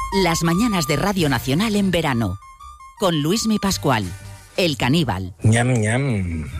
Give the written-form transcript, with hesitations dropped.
Las mañanas de Radio Nacional en verano. Con Luismi Pascual, el caníbal. Ñam, ñam.